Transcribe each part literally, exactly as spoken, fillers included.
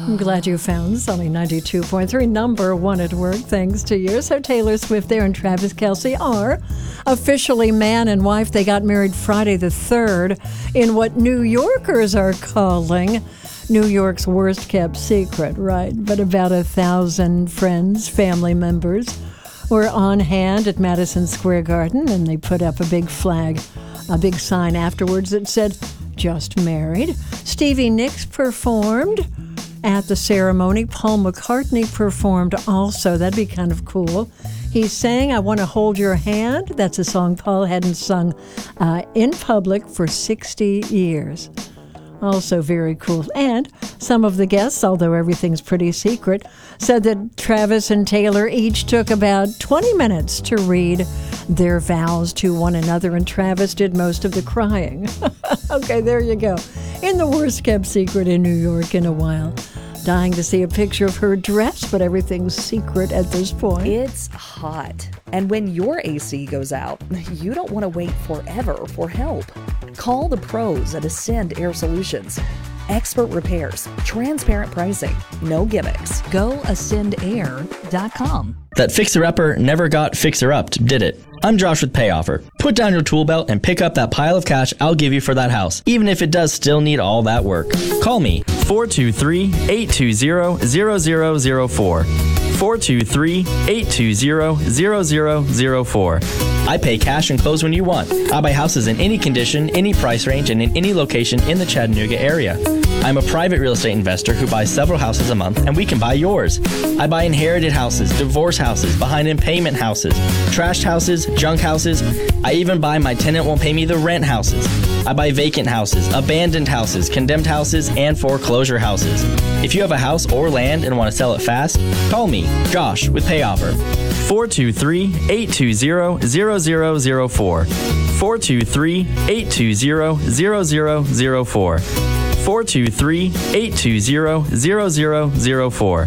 I'm glad you found Sunny ninety-two point three, number one at work, thanks to you. So Taylor Swift there and Travis Kelce are officially man and wife. They got married Friday the third in what New Yorkers are calling New York's worst-kept secret, right? But about a thousand friends, family members were on hand at Madison Square Garden, and they put up a big flag, a big sign afterwards that said, "Just married." Stevie Nicks performed at the ceremony. Paul McCartney performed also. That'd be kind of cool. He sang "I Want to Hold Your Hand." That's a song Paul hadn't sung uh, in public for sixty years. Also very cool. And some of the guests, although everything's pretty secret, said that Travis and Taylor each took about twenty minutes to read their vows to one another, and Travis did most of the crying. Okay, there you go. In the worst-kept secret in New York in a while. Dying to see a picture of her dress, but everything's secret at this point. It's hot. And when your A C goes out, you don't want to wait forever for help. Call the pros at Ascend Air Solutions. Expert repairs, transparent pricing, no gimmicks. Go ascend air dot com. That fixer-upper never got fixer-upped, did it? I'm Josh with PayOffer. Put down your tool belt and pick up that pile of cash I'll give you for that house, even if it does still need all that work. Call me, four two three, eight two zero, zero zero zero four. four two three, eight two zero, zero zero zero four. I pay cash and close when you want. I buy houses in any condition, any price range, and in any location in the Chattanooga area. I'm a private real estate investor who buys several houses a month, and we can buy yours. I buy inherited houses, divorce houses, behind in payment houses, trashed houses, junk houses. I even buy my tenant won't pay me the rent houses. I buy vacant houses, abandoned houses, condemned houses, and foreclosure houses. If you have a house or land and want to sell it fast, call me, Josh, with PayOffer. four two three, eight two zero, zero zero zero four. four two three, eight two zero, zero zero zero four. four two three, eight two zero, zero zero zero four.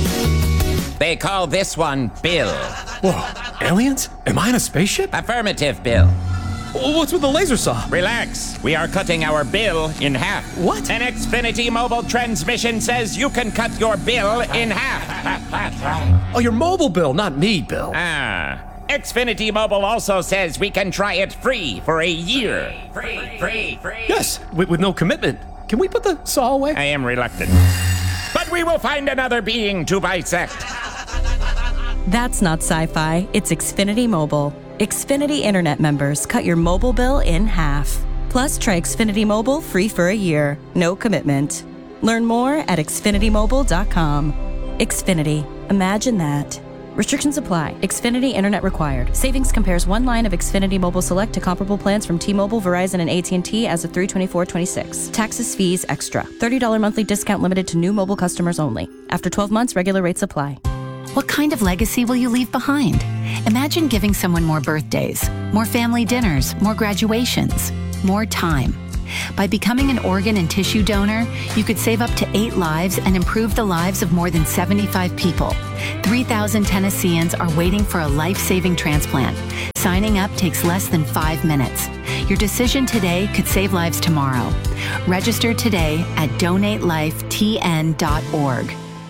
They call this one Bill. Whoa, aliens? Am I in a spaceship? Affirmative, Bill. What's with the laser saw? Relax. We are cutting our bill in half. What? An Xfinity mobile transmission says you can cut your bill in half. Oh, your mobile bill, not me, Bill. Ah. Xfinity Mobile also says we can try it free for a year. Free, free, free. Yes, with, with no commitment. Can we put the saw away? I am reluctant. But we will find another being to bisect. That's not sci-fi. It's Xfinity Mobile. Xfinity Internet members cut your mobile bill in half. Plus, try Xfinity Mobile free for a year. No commitment. Learn more at xfinity mobile dot com. Xfinity. Imagine that. Restrictions apply. Xfinity Internet required. Savings compares one line of Xfinity Mobile Select to comparable plans from T-Mobile, Verizon, and A T and T as of three twenty-four twenty-six. Taxes, fees, extra. thirty dollars monthly discount limited to new mobile customers only. After twelve months, regular rates apply. What kind of legacy will you leave behind? Imagine giving someone more birthdays, more family dinners, more graduations, more time. By becoming an organ and tissue donor, you could save up to eight lives and improve the lives of more than seventy-five people. three thousand Tennesseans are waiting for a life-saving transplant. Signing up takes less than five minutes. Your decision today could save lives tomorrow. Register today at donate life t n dot org.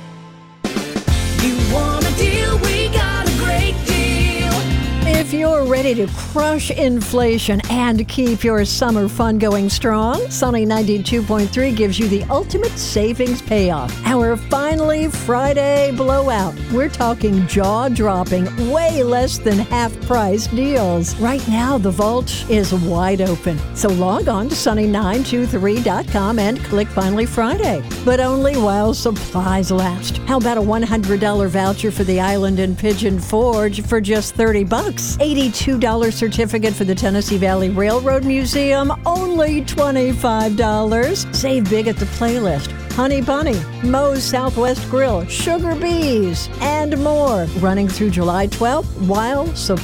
You want a deal? We got a great deal. If you're ready to crush inflation and keep your summer fun going strong, Sunny ninety-two point three gives you the ultimate savings payoff. Our Finally Friday blowout. We're talking jaw-dropping, way less than half-price deals. Right now, the vault is wide open. So log on to sunny nine two three dot com and click Finally Friday. But only while supplies last. How about a one hundred dollars voucher for the Island and Pigeon Forge for just thirty bucks? eighty-two dollars certificate for the Tennessee Valley Railroad Museum, only twenty-five dollars. Save big at the playlist. Honey Bunny, Moe's Southwest Grill, Sugar Bees, and more. Running through July twelfth while supplies